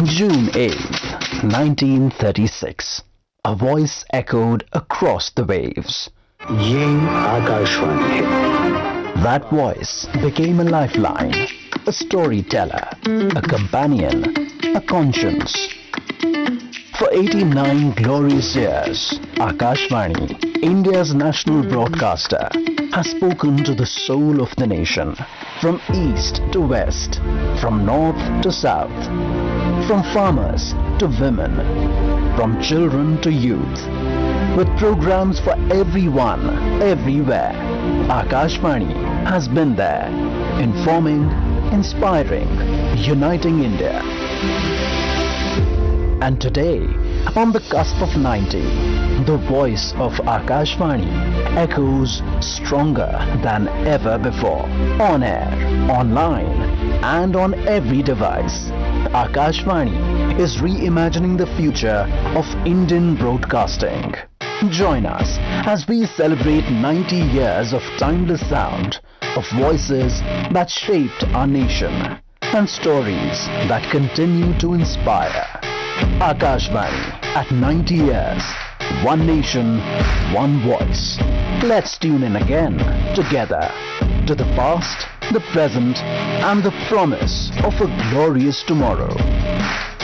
June 8th, 1936. A voice echoed across the waves. ये आकाशवाणी है. That voice became a lifeline, a storyteller, a companion, a conscience. For 89 glorious years, Akashvani, India's national broadcaster, has spoken to the soul of the nation, from east to west, from north to south, from farmers to women, from children to youth, with programs for everyone, everywhere. Akashvani has been there, informing, inspiring, uniting India. And today, on the cusp of 90, the voice of Akashvani echoes stronger than ever before. On air, online, and on every device. Akashvani is reimagining the future of Indian broadcasting. Join us as we celebrate 90 years of timeless sound, of voices that shaped our nation, and stories that continue to inspire. Akashvani at 90 years. One nation, one voice. Let's tune in again, together, to the past, the present, and the promise of a glorious tomorrow.